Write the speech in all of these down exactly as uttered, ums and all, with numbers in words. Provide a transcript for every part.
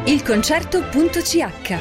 il concerto punto c h.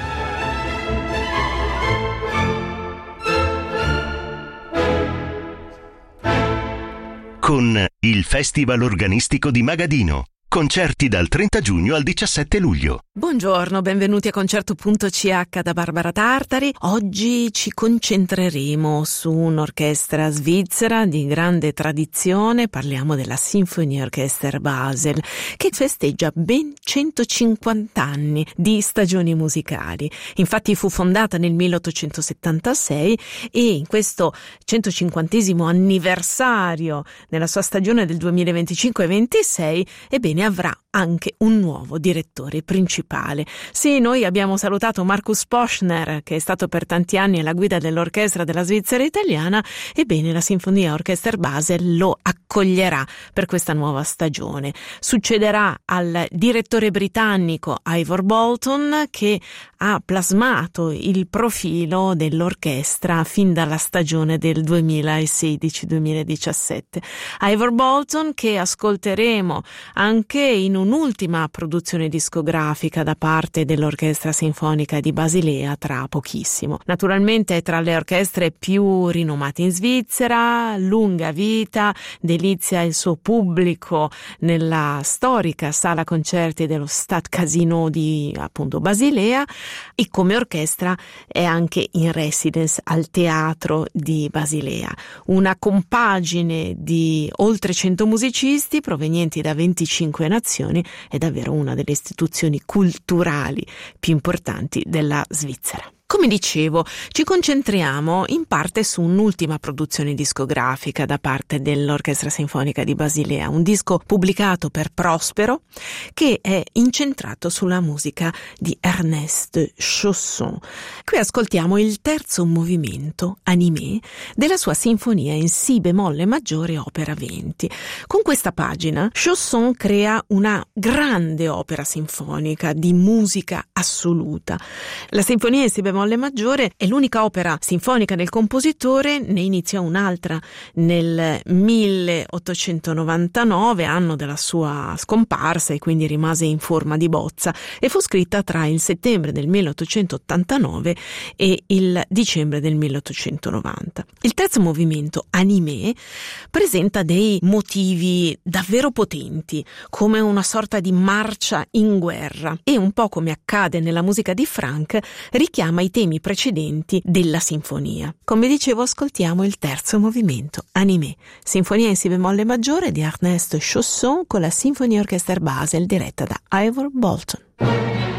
Con il Festival Organistico di Magadino. Concerti dal trenta giugno al diciassette luglio. Buongiorno, benvenuti a Concerto punto c h da Barbara Tartari. Oggi ci concentreremo su un'orchestra svizzera di grande tradizione. Parliamo della Sinfonieorchester Basel, che festeggia ben centocinquanta anni di stagioni musicali. Infatti fu fondata nel milleottocentosettantasei e in questo centocinquantesimo anniversario nella sua stagione del duemilaventicinque ventisei, ebbene avrà anche un nuovo direttore principale. Sì, noi abbiamo salutato Markus Poschner, che è stato per tanti anni alla guida dell'orchestra della Svizzera italiana. Ebbene, la Sinfonieorchester Basel lo accoglierà per questa nuova stagione. Succederà al direttore britannico Ivor Bolton, che ha plasmato il profilo dell'orchestra fin dalla stagione del duemilasedici duemiladiciassette. Ivor Bolton, che ascolteremo anche in un'ultima produzione discografica da parte dell'Orchestra Sinfonica di Basilea tra pochissimo. Naturalmente è tra le orchestre più rinomate in Svizzera, lunga vita, delizia il suo pubblico nella storica sala concerti dello Stadtcasino di appunto Basilea, e come orchestra è anche in residence al Teatro di Basilea. Una compagine di oltre cento musicisti provenienti da venticinque nazioni. È davvero una delle istituzioni culturali più importanti della Svizzera. Come dicevo, ci concentriamo in parte su un'ultima produzione discografica da parte dell'Orchestra Sinfonica di Basilea, un disco pubblicato per Prospero che è incentrato sulla musica di Ernest Chausson. Qui ascoltiamo il terzo movimento, Animé, della sua sinfonia in Si bemolle maggiore opera venti. Con questa pagina Chausson crea una grande opera sinfonica di musica assoluta. La sinfonia in Si bemolle maggiore è l'unica opera sinfonica del compositore. Ne iniziò un'altra nel milleottocentonovantanove, anno della sua scomparsa, e quindi rimase in forma di bozza, e fu scritta tra il settembre del milleottocentottantanove e il dicembre del milleottocentonovanta. Il terzo movimento, Animé, presenta dei motivi davvero potenti, come una sorta di marcia in guerra, e un po' come accade nella musica di Franck, richiama i temi precedenti della sinfonia. Come dicevo, ascoltiamo il terzo movimento, Animé, sinfonia in Si bemolle maggiore di Ernest Chausson con la Sinfonieorchester Basel diretta da Ivor Bolton.